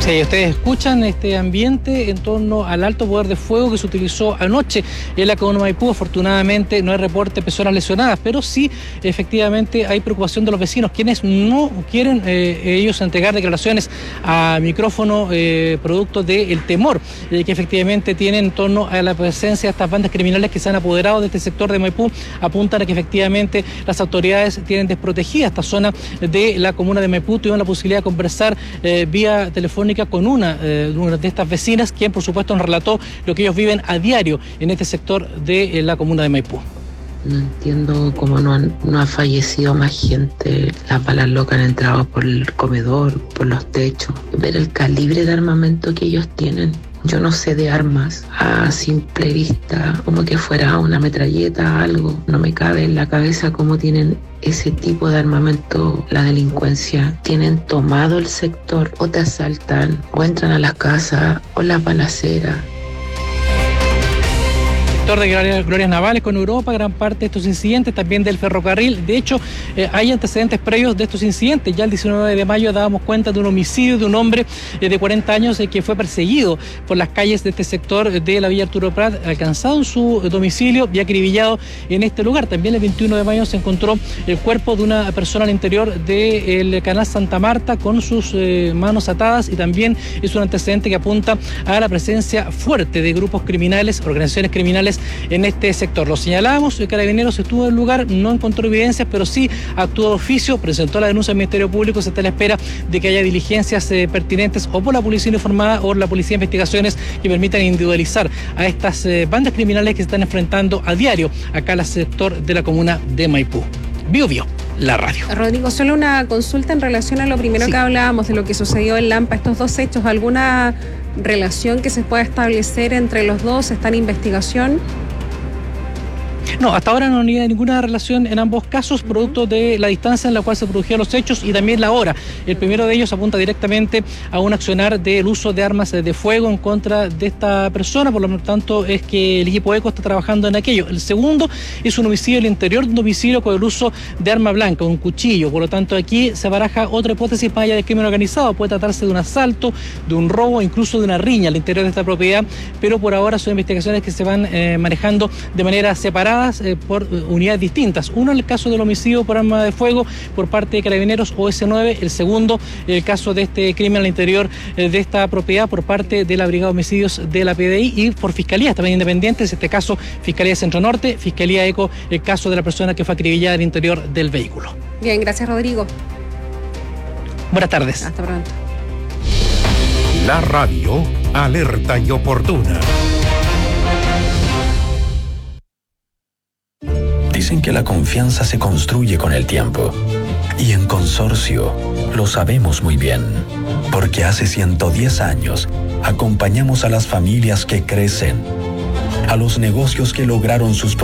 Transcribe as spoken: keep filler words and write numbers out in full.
Sí, ustedes escuchan este ambiente en torno al alto poder de fuego que se utilizó anoche en la comuna de Maipú. Afortunadamente no hay reporte de personas lesionadas, pero sí efectivamente hay preocupación de los vecinos, quienes no quieren eh, ellos entregar declaraciones a micrófono eh, producto del temor eh, que efectivamente tienen en torno a la presencia de estas bandas criminales que se han apoderado de este sector de Maipú. Apuntan a que efectivamente las autoridades tienen desprotegida esta zona de la comuna de Maipú. Tuvieron la posibilidad de conversar eh, vía telefónica con una, eh, una de estas vecinas, quien por supuesto nos relató lo que ellos viven a diario en este sector de eh, la comuna de Maipú. No entiendo cómo no, han, no ha fallecido más gente. Las balas locas han entrado por el comedor, por los techos. Ver el calibre de armamento que ellos tienen. Yo no sé de armas a simple vista, como que fuera una metralleta, algo. No me cabe en la cabeza cómo tienen ese tipo de armamento la delincuencia. Tienen tomado el sector, o te asaltan, o entran a las casas, o las balaceras. De glorias, glorias navales con Europa, gran parte de estos incidentes, también del ferrocarril. De hecho, eh, hay antecedentes previos de estos incidentes. Ya el diecinueve de mayo dábamos cuenta de un homicidio de un hombre eh, de cuarenta años eh, que fue perseguido por las calles de este sector de la Villa Arturo Prat, alcanzado en su domicilio y acribillado en este lugar. También el veintiuno de mayo se encontró el cuerpo de una persona al interior del canal Santa Marta con sus eh, manos atadas, y también es un antecedente que apunta a la presencia fuerte de grupos criminales, organizaciones criminales en este sector. Lo señalábamos, el Carabineros estuvo en el lugar, no encontró evidencias, pero sí actuó de oficio, presentó la denuncia al Ministerio Público. Se está a la espera de que haya diligencias eh, pertinentes o por la Policía Uniformada o la Policía de Investigaciones que permitan individualizar a estas eh, bandas criminales que se están enfrentando a diario acá al sector de la comuna de Maipú. Bio Bio, la radio. Rodrigo, solo una consulta en relación a lo primero sí. que hablábamos de lo que sucedió en Lampa, estos dos hechos. ¿Alguna relación que se pueda establecer entre los dos? ¿Está en investigación? No, hasta ahora no hay ninguna relación en ambos casos, producto de la distancia en la cual se produjeron los hechos y también la hora. El primero de ellos apunta directamente a un accionar del uso de armas de fuego en contra de esta persona, por lo tanto es que el equipo ECO está trabajando en aquello. El segundo es un homicidio al interior de un domicilio con el uso de arma blanca, un cuchillo, por lo tanto aquí se baraja otra hipótesis más allá de crimen organizado. Puede tratarse de un asalto, de un robo, incluso de una riña al interior de esta propiedad, pero por ahora son investigaciones que se van eh, manejando de manera separada Eh, por eh, unidades distintas. Uno en el caso del homicidio por arma de fuego por parte de Carabineros o ese nueve, el segundo el caso de este crimen al interior eh, de esta propiedad por parte de la Brigada de Homicidios de la P D I y por fiscalías también independientes, este caso Fiscalía Centro Norte, Fiscalía ECO, el caso de la persona que fue acribillada al interior del vehículo. Bien, gracias Rodrigo. Buenas tardes. Hasta pronto. La radio, alerta y oportuna. Dicen que la confianza se construye con el tiempo. Y en Consorcio lo sabemos muy bien. Porque hace ciento diez años acompañamos a las familias que crecen, a los negocios que lograron sus